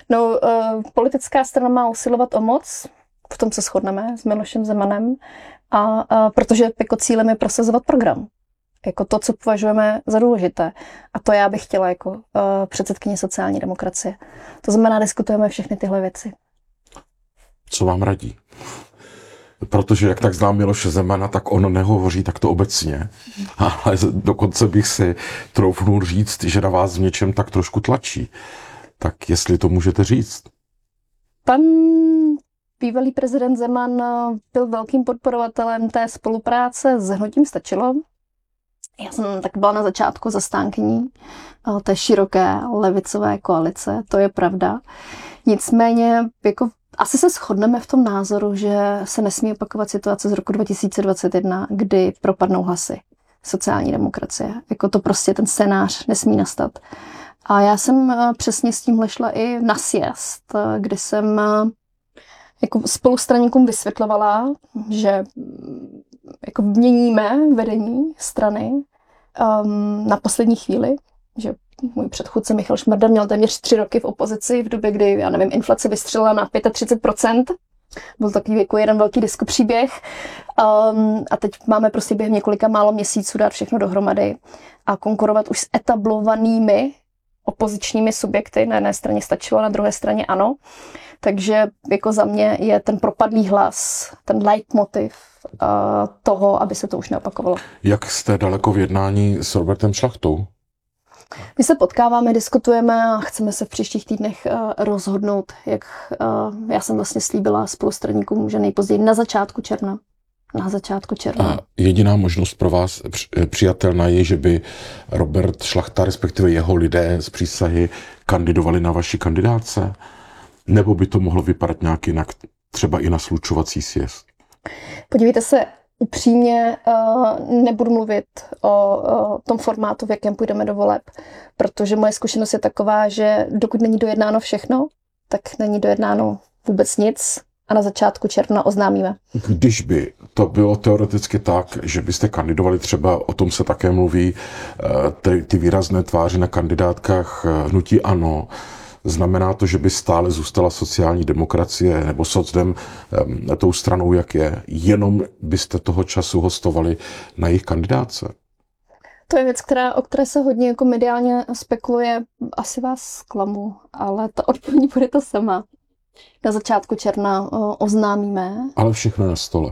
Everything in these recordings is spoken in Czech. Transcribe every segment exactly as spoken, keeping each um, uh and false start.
No, uh, politická strana má usilovat o moc, v tom se shodneme s Milošem Zemanem, a, a protože jako cílem je prosazovat program. Jako to, co považujeme za důležité. A to já bych chtěla jako uh, předsedkyně sociální demokracie. To znamená, diskutujeme všechny tyhle věci. Co vám radí? Protože jak tak znám Miloše Zemana, tak on nehovoří takto obecně. Ale dokonce bych si troufnul říct, že na vás v něčem tak trošku tlačí. Tak jestli to můžete říct. Pan bývalý prezident Zeman byl velkým podporovatelem té spolupráce s hnutím Stačilo. Já jsem tak byla na začátku zastánkyní té široké levicové koalice, to je pravda. Nicméně jako asi se shodneme v tom názoru, že se nesmí opakovat situace z roku dva tisíce dvacet jedna, kdy propadnou hlasy sociální demokracie. Jako to prostě ten scénář nesmí nastat. A já jsem přesně s tímhle šla i na sjezd, kdy jsem jako spolustraníkům vysvětlovala, že jako měníme vedení strany um, na poslední chvíli, že můj předchůdce Michal Šmarda měl téměř tři roky v opozici v době, kdy, já nevím, inflace vystřelila na třicet pět procent. Byl takový jako jeden velký diskopříběh. Um, a teď máme prostě během několika málo měsíců dát všechno dohromady a konkurovat už s etablovanými opozičními subjekty. Na jedné straně Stačilo, na druhé straně ANO. Takže jako za mě je ten propadlý hlas, ten leitmotiv uh, toho, aby se to už neopakovalo. Jak jste daleko v jednání s Robertem Šlachtou? My se potkáváme, diskutujeme a chceme se v příštích týdnech uh, rozhodnout, jak uh, já jsem vlastně slíbila spolustraníkům, že nejpozději na začátku června. Na začátku června. A jediná možnost pro vás přijatelná je, že by Robert Šlachta, respektive jeho lidé z přísahy, kandidovali na vaší kandidáce? Nebo by to mohlo vypadat nějak jinak, třeba i na slučovací sjezd? Podívejte se, upřímně uh, nebudu mluvit o, o tom formátu, v jakém půjdeme do voleb, protože moje zkušenost je taková, že dokud není dojednáno všechno, tak není dojednáno vůbec nic a na začátku června oznámíme. Když by to bylo teoreticky tak, že byste kandidovali třeba, o tom se také mluví, ty, ty výrazné tváře na kandidátkách hnutí ANO, znamená to, že by stále zůstala sociální demokracie nebo socdem um, tou stranou, jak je, jenom byste toho času hostovali na jejich kandidáce? To je věc, která, o které se hodně jako mediálně spekuluje. Asi vás zklamu, ale ta odpověď bude to sama. Na začátku června o, oznámíme. Ale všechno na stole.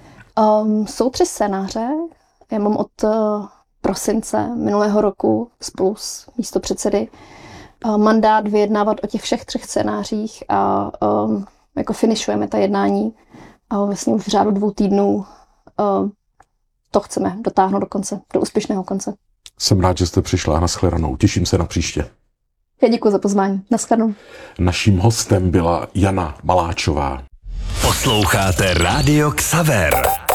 Um, jsou tři scénáře. Já mám od uh, prosince minulého roku spolu s místopředsedy mandát vyjednávat o těch všech třech scénářích a um, jako finišujeme ta jednání a vlastně už v řádu dvou týdnů um, to chceme dotáhnout do konce, do úspěšného konce. Jsem rád, že jste přišla a nashledanou. Těším se na příště. Já děkuji za pozvání. Nashledanou. Naším hostem byla Jana Maláčová. Posloucháte Rádio Xaver.